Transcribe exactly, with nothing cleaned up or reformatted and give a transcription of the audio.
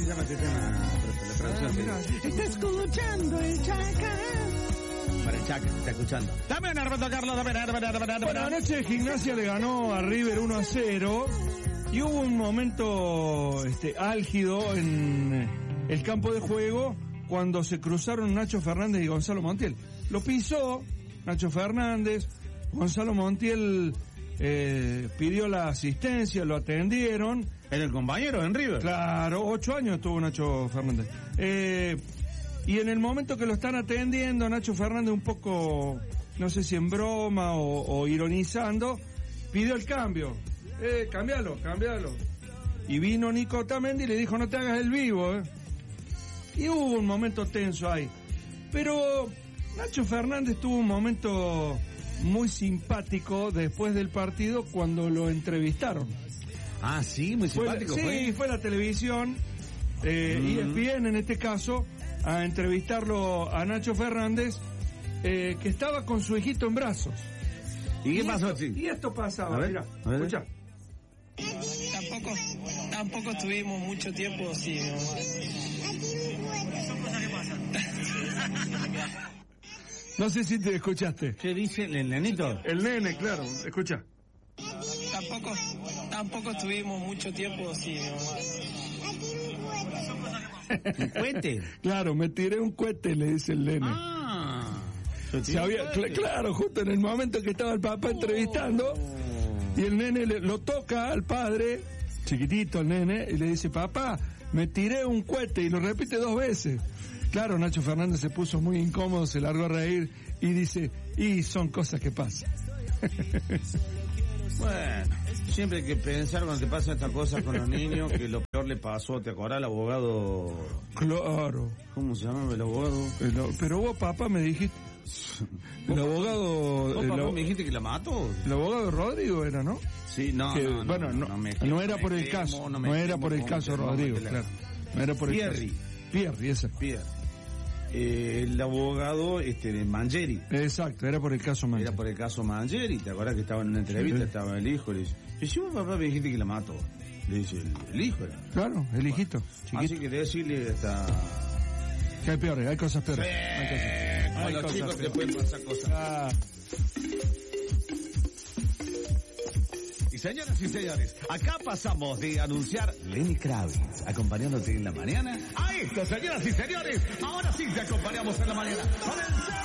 llama este tema? Ah, mira, está escuchando el Chaca. Para el Chaca, está escuchando. También Armando Carlos, también Armando. Bueno, anoche Gimnasia le ganó a River uno a cero y hubo un momento este, álgido en el campo de juego cuando se cruzaron Nacho Fernández y Gonzalo Montiel. Lo pisó Nacho Fernández, Gonzalo Montiel eh, pidió la asistencia, lo atendieron. ¿Era el compañero en River? Claro, ocho años tuvo Nacho Fernández. Eh, y en el momento que lo están atendiendo, Nacho Fernández un poco, no sé si en broma o, o ironizando, pidió el cambio. Eh, cambialo, cambialo. Y vino Nico Otamendi y le dijo, no te hagas el vivo, eh. Y hubo un momento tenso ahí. Pero Nacho Fernández tuvo un momento muy simpático después del partido cuando lo entrevistaron. Ah, sí, muy simpático. Fue, fue. Sí, fue la televisión, eh, mm. E S P N en este caso, a entrevistarlo a Nacho Fernández, eh, que estaba con su hijito en brazos. ¿Y qué y pasó? Esto, Sí. Y esto pasaba, mira, escucha. Tampoco, tampoco estuvimos mucho tiempo así, ¿no? Son cosas que pasan. No sé si te escuchaste. ¿Qué dice el nenito? El nene, claro, escucha. Tampoco, tampoco estuvimos mucho tiempo así, ¿no? ¿Un cohete? Claro, me tiré un cohete, le dice el nene. Ah. Se había, cl- claro, justo en el momento que estaba el papá entrevistando, y el nene le, lo toca al padre, chiquitito el nene, y le dice, papá, me tiré un cohete, y lo repite dos veces. Claro, Nacho Fernández se puso muy incómodo, se largó a reír, y dice, y son cosas que pasan. Bueno, siempre hay que pensar cuando te pasan estas cosas con los niños, que lo peor le pasó, ¿te acordás al abogado? Claro. ¿Cómo se llama el abogado? El, pero vos, papá, me dijiste... El abogado... ¿Vos, el, papá, me dijiste que la mató? El abogado Rodrigo era, ¿no? Sí, no, que, no, no, bueno, no, no, me no era me por el temo, caso, no, no era por el caso Rodrigo, la... claro. No era por el Pierri. caso. Pierri, ese. Pierri. Eh, el abogado este de Mangieri. Exacto, era por el caso Mangieri. Era por el caso Mangieri, ¿te acuerdas que estaba en una entrevista? Sí. Estaba el hijo, le dice, y si vos, papá, me dijiste que la mató. Le dice, el, el hijo era. Claro, el hijito. Bueno, así que decirle hasta... Que hay peores, hay cosas peores. Sí, hay cosas, hay los cosas chicos peores. te pueden pasar cosas. Ah. Y señoras y señores, acá pasamos de anunciar Lenny Kravitz acompañándote en la mañana a esto, señoras y señores. Ahora sí te acompañamos en la mañana con el